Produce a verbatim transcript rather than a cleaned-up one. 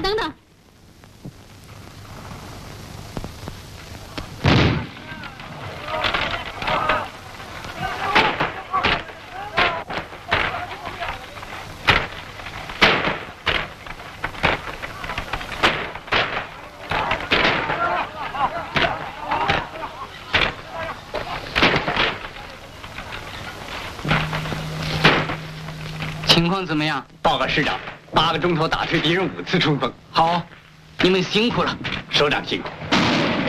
等等。 情况怎么样？ 报告师长，八个钟头打退敌人五次冲锋。 好，你们辛苦了。 首长辛苦。